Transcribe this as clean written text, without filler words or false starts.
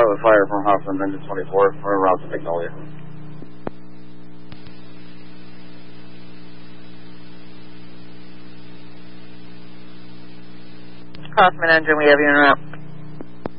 with fire from Hoffman, engine 24, for route to Magnolia. Hoffman engine, we have you en route.